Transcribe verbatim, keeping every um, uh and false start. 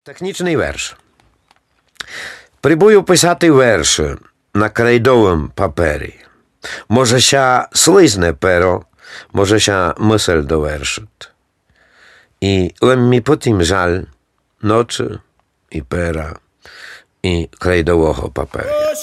Технічний верш. Прибую писати верші на крейдовому папері. Може, ся слизне перо, може, ся мисль довершить. І лем mi потім жаль ночі і пера, і крейдового паперу.